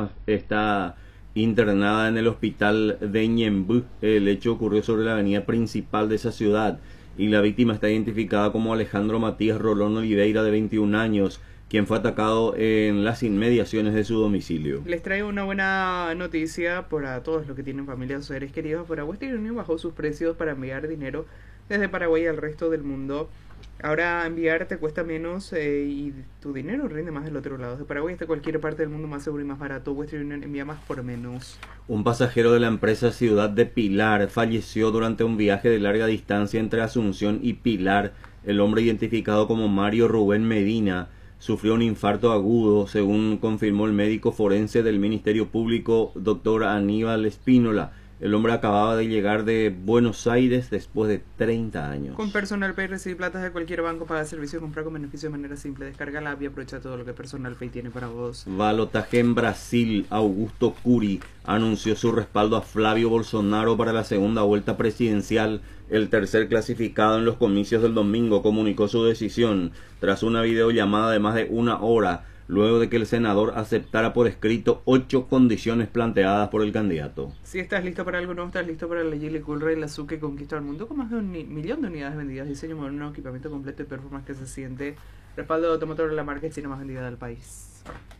víctima está internada en el hospital de Ñemby. El hecho ocurrió sobre la avenida principal de esa ciudad y la víctima está identificada como Alejandro Matías Rolón Oliveira, de 21 años, quien fue atacado en las inmediaciones de su domicilio. Les traigo una buena noticia para todos los que tienen familias o seres queridos. Para Western Union bajó sus precios para enviar dinero desde Paraguay al resto del mundo. Ahora enviar te cuesta menos y tu dinero rinde más del otro lado. De Paraguay hasta cualquier parte del mundo, más seguro y más barato. Western Union envía más por menos. Un pasajero de la empresa Ciudad de Pilar falleció durante un viaje de larga distancia entre Asunción y Pilar. El hombre, identificado como Mario Rubén Medina, sufrió un infarto agudo, según confirmó el médico forense del Ministerio Público, doctor Aníbal Espínola. El hombre acababa de llegar de Buenos Aires después de 30 años. Con Personal Pay recibir platas de cualquier banco, paga servicio, comprar con beneficio de manera simple. Descarga la app y aprovecha todo lo que Personal Pay tiene para vos. Balotaje en Brasil. Augusto Curi anunció su respaldo a Flavio Bolsonaro para la segunda vuelta presidencial. El tercer clasificado en los comicios del domingo comunicó su decisión tras una videollamada de más de una hora, luego de que el senador aceptara por escrito 8 condiciones planteadas por el candidato. Si estás listo para algo nuevo, estás listo para la Geely Coolray, la SUV que conquistó al mundo con más de 1.000.000 de unidades vendidas, diseño moderno, equipamiento completo y performance que se siente. Respaldo de automotor de la marca china más vendida del país.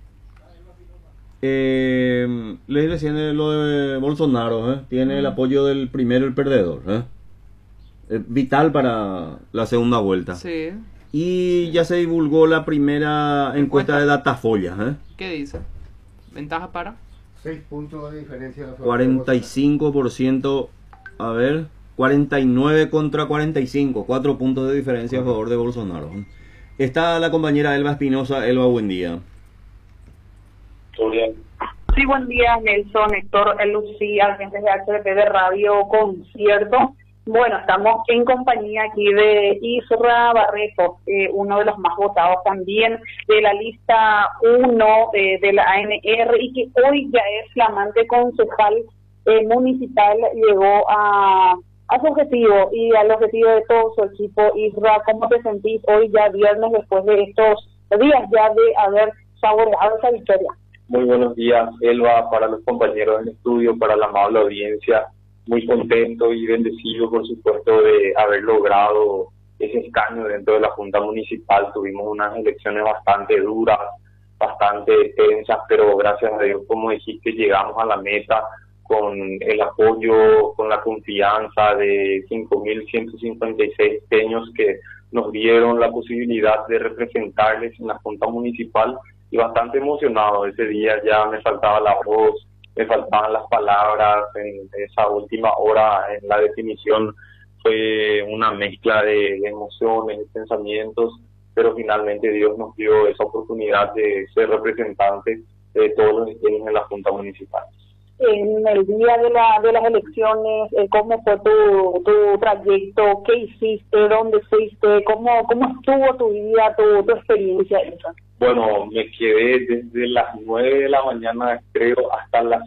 Leí recién lo de Bolsonaro, tiene el apoyo del primero, el perdedor, vital para la segunda vuelta. Sí. Y ya se divulgó la primera encuesta de Datafolla. ¿Qué dice? ¿Ventaja para? 6 puntos de diferencia. 45%, a ver, 49 contra 45, 4 puntos de diferencia a favor de Bolsonaro. Está la compañera Elba Espinosa. Elba, buen día. Sí, buen día, Nelson, Héctor, Lucía, agentes de HDP de Radio Concierto. Bueno, estamos en compañía aquí de Isra Barreto, uno de los más votados también de la lista 1 de la ANR, y que hoy ya es flamante concejal municipal. Llegó a su objetivo y al objetivo de todo su equipo. Isra, ¿cómo te sentís hoy ya viernes, después de estos días ya de haber saboreado esa victoria? Muy buenos días, Elba, para los compañeros del estudio, para la amable audiencia. Muy contento y bendecido, por supuesto, de haber logrado ese escaño dentro de la Junta Municipal. Tuvimos unas elecciones bastante duras, bastante tensas, pero gracias a Dios, como dijiste, llegamos a la meta con el apoyo, con la confianza de 5.156 peños que nos dieron la posibilidad de representarles en la Junta Municipal, y bastante emocionado. Ese día ya me faltaba la voz, me faltaban las palabras. En esa última hora, en la definición, fue una mezcla de emociones, de pensamientos, pero finalmente Dios nos dio esa oportunidad de ser representantes de todos los destinos en la Junta Municipal. En el día de las elecciones, ¿cómo fue tu trayecto? ¿Qué hiciste? ¿Dónde fuiste? ¿Cómo estuvo tu vida, tu experiencia? Bueno, me quedé desde las 9 de la mañana, creo, hasta las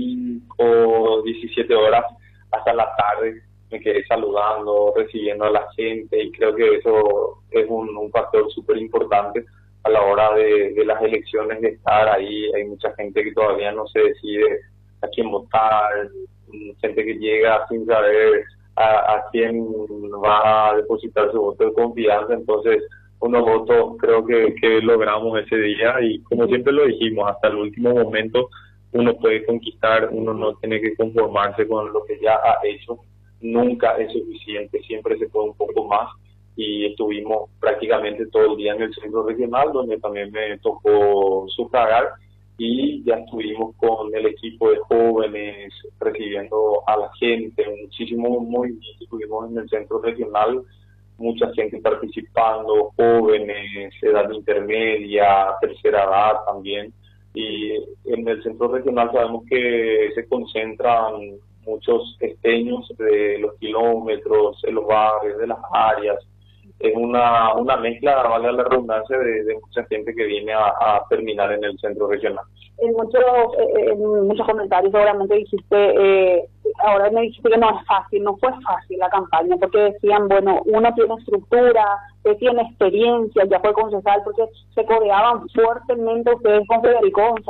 5:17 horas, hasta la tarde. Me quedé saludando, recibiendo a la gente, y creo que eso es un factor súper importante a la hora de las elecciones, de estar ahí. Hay mucha gente que todavía no se decide a quién votar, gente que llega sin saber a quién va a depositar su voto de confianza. Entonces, unos votos creo que logramos ese día, y como siempre lo dijimos, hasta el último momento uno puede conquistar, uno no tiene que conformarse con lo que ya ha hecho. Nunca es suficiente, siempre se puede un poco más, y estuvimos prácticamente todo el día en el centro regional, donde también me tocó sufragar, y ya estuvimos con el equipo de jóvenes recibiendo a la gente, muchísimo movimiento. Estuvimos en el centro regional, mucha gente participando, jóvenes, edad intermedia, tercera edad también, y en el centro regional sabemos que se concentran muchos esteños de los kilómetros, de los barrios, de las áreas. Es una mezcla, vale la redundancia, de mucha gente que viene a terminar en el centro regional. En muchos comentarios seguramente dijiste, ahora me dijiste que no es fácil, no fue fácil la campaña, porque decían, bueno, uno tiene estructura, tiene experiencia, ya fue concejal, porque se codeaban fuertemente ustedes con Federico González.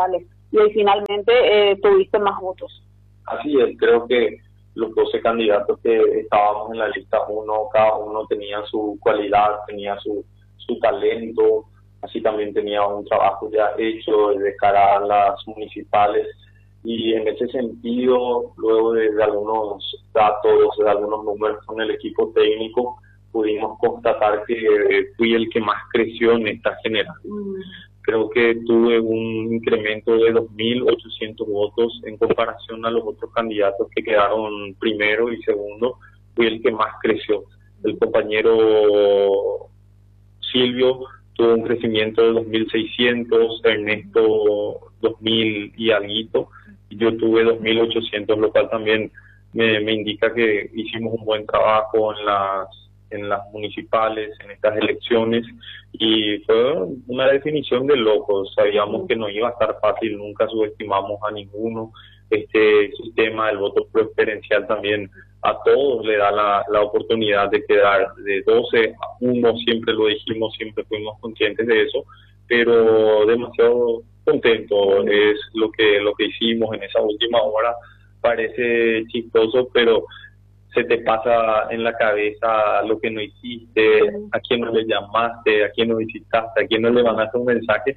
y ahí finalmente tuviste más votos. Así es, creo que los 12 candidatos que estábamos en la lista 1, cada uno tenía su cualidad, tenía su talento, así también tenía un trabajo ya hecho de cara a las municipales, y en ese sentido, luego de algunos datos, de algunos números con el equipo técnico, pudimos constatar que fui el que más creció en esta general. Creo que tuve un incremento de 2.800 votos en comparación a los otros candidatos que quedaron primero y segundo. Fui el que más creció. El compañero Silvio tuvo un crecimiento de 2.600, Ernesto 2.000 y alguito, y yo tuve 2.800, lo cual también me indica que hicimos un buen trabajo en las municipales, en estas elecciones, y fue una definición de locos. Sabíamos que no iba a estar fácil, nunca subestimamos a ninguno. Este sistema del voto preferencial también a todos le da la oportunidad de quedar de 12 a 1, siempre lo dijimos, siempre fuimos conscientes de eso, pero demasiado contento es lo que hicimos en esa última hora. Parece chistoso, pero se te pasa en la cabeza lo que no hiciste, a quién no le llamaste, a quién no visitaste, a quién no le mandaste un mensaje,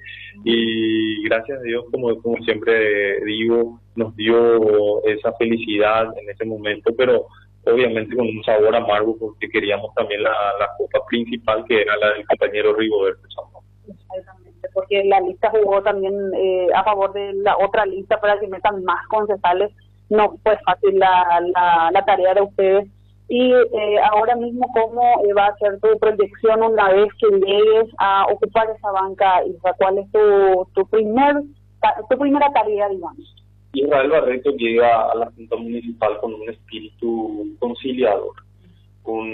y gracias a Dios, como siempre digo, nos dio esa felicidad en ese momento, pero obviamente con un sabor amargo, porque queríamos también la copa principal, que era la del compañero Rigoberto Zamora. Exactamente, porque la lista jugó también a favor de la otra lista para que metan más concejales. No fue fácil la tarea de ustedes. Y ahora mismo, ¿cómo va a ser tu proyección una vez que llegues a ocupar esa banca? ¿Cuál es tu primera tarea, digamos? Israel Barreto llega a la Junta Municipal con un espíritu conciliador, un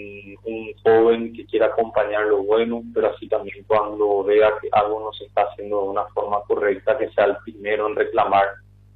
joven que quiera acompañar lo bueno, pero así también cuando vea que algo no se está haciendo de una forma correcta, que sea el primero en reclamar.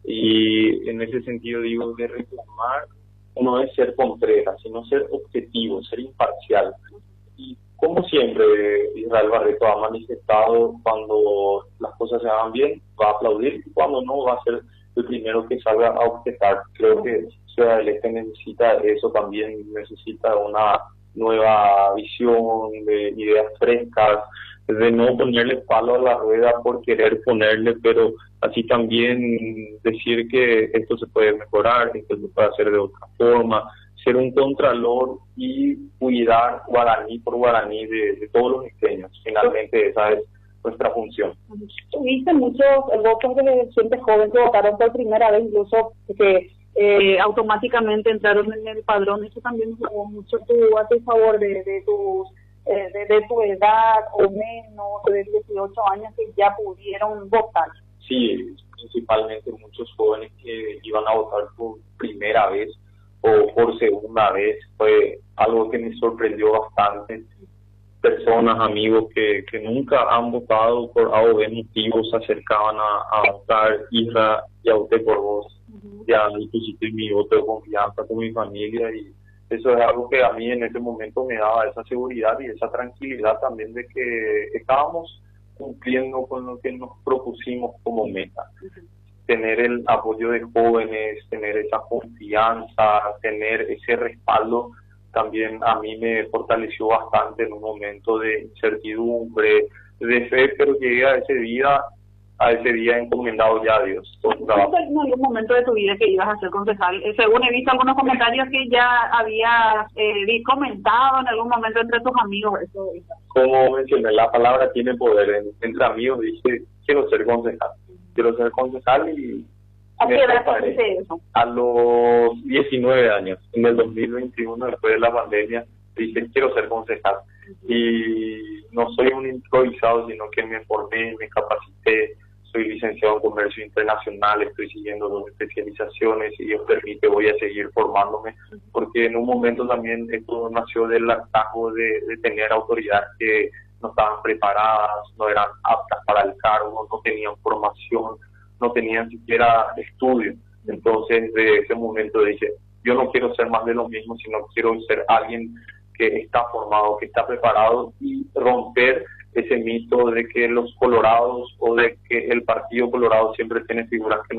Y en ese sentido digo, de reclamar no es ser contreras, sino ser objetivo, ser imparcial. Y como siempre, Israel Barreto ha manifestado, cuando las cosas se hagan bien, va a aplaudir, y cuando no, va a ser el primero que salga a objetar. Creo que Ciudad del Este necesita eso también, necesita una nueva visión, de ideas frescas, de no ponerle palo a la rueda por querer ponerle, pero así también decir que esto se puede mejorar, esto se puede hacer de otra forma, ser un contralor y cuidar guaraní por guaraní de todos los isleños. Finalmente esa es nuestra función. Tuviste muchos votos de gente joven que votaron por primera vez, incluso que automáticamente entraron en el padrón. Eso también jugó mucho a tu favor de tu edad o menos, de 18 años, que ya pudieron votar. Sí, principalmente muchos jóvenes que iban a votar por primera vez o por segunda vez. Fue algo que me sorprendió bastante. Personas, amigos que nunca han votado por A o B motivos se acercaban a votar. Isra, ya voté por vos, ya deposité mi voto de confianza con mi familia, y eso es algo que a mí en ese momento me daba esa seguridad y esa tranquilidad también de que estábamos cumpliendo con lo que nos propusimos como meta. Tener el apoyo de jóvenes, tener esa confianza, tener ese respaldo, también a mí me fortaleció bastante en un momento de incertidumbre, de fe, pero llegué a ese día encomendado ya a Dios. ¿En algún momento de tu vida que ibas a ser concejal? Según he visto algunos comentarios que ya habías comentado en algún momento entre tus amigos. Eso. Como mencioné, la palabra tiene poder. Entre amigos dije, quiero ser concejal y... ¿A qué edad dice eso? A los 19 años, en el 2021, después de la pandemia, dije, quiero ser concejal. Y no soy un improvisado, sino que me formé, me capacité. Soy licenciado en Comercio Internacional, estoy siguiendo 2 especializaciones, y Dios permite voy a seguir formándome, porque en un momento también esto nació del hartazgo de tener autoridades que no estaban preparadas, no eran aptas para el cargo, no tenían formación, no tenían siquiera estudio. Entonces, de ese momento dije, yo no quiero ser más de lo mismo, sino quiero ser alguien que está formado, que está preparado, y romper ese mito de que los colorados o de que el partido colorado siempre tiene figuras que